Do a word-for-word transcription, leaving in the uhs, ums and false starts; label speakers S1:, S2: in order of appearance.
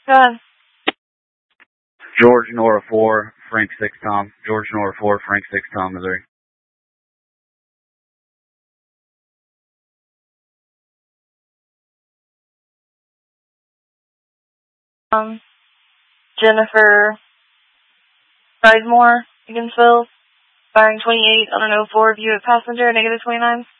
S1: Go ahead.
S2: George Nora four, Frank six Tom. George Nora four, Frank six Tom, Missouri.
S1: Um, Jennifer Pridemore, Higginsville, firing twenty-eight on an oh four, view at passenger, negative twenty-nine.